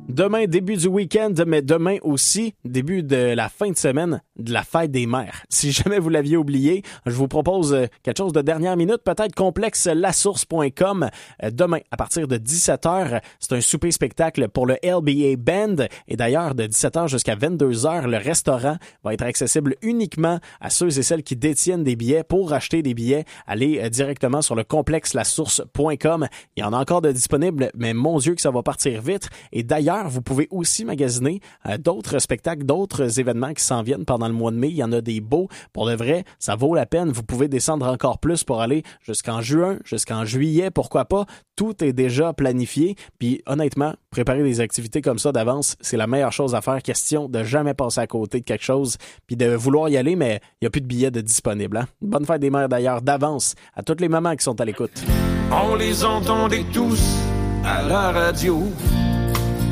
Demain, début du week-end, mais demain aussi, début de la fin de semaine de la fête des mères. Si jamais vous l'aviez oublié, je vous propose quelque chose de dernière minute, peut-être complexe, lasource.com. Demain, à partir de 17h, c'est un souper-spectacle pour le LBA Band. Et d'ailleurs, de 17h jusqu'à 22h, le restaurant va être accessible uniquement à ceux et celles qui détiennent des billets. Pour acheter des billets, allez directement sur le complexe lasource.com. Il y en a encore de disponibles, mais mon Dieu que ça va partir vite. Et d'ailleurs, vous pouvez aussi magasiner d'autres spectacles, d'autres événements qui s'en viennent pendant le mois de mai. Il y en a des beaux. Pour de vrai, ça vaut la peine. Vous pouvez descendre encore plus pour aller jusqu'en juin, jusqu'en juillet, pourquoi pas. Tout est déjà planifié. Puis honnêtement, préparer des activités comme ça d'avance, c'est la meilleure chose à faire. Question de jamais passer à côté de quelque chose puis de vouloir y aller, mais il n'y a plus de billets de disponibles. Hein? Bonne fête des mères d'ailleurs d'avance à toutes les mamans qui sont à l'écoute. On les entendait tous à la radio.